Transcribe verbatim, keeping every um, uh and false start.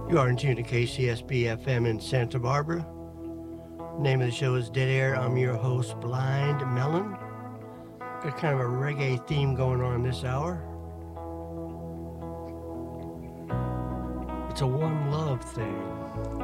You are in tune to K C S B F M in Santa Barbara. Name of the show is Dead Air. I'm your host, Blind Melon. Got kind of a reggae theme going on this hour. It's a one love thing.